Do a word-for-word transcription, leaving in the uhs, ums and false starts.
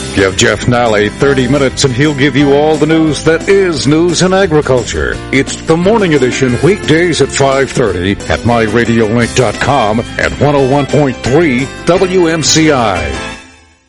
Give Jeff Nally thirty minutes and he'll give you all the news that is news in agriculture. It's the morning edition, weekdays at five thirty at my radio link dot com and one oh one point three W M C I.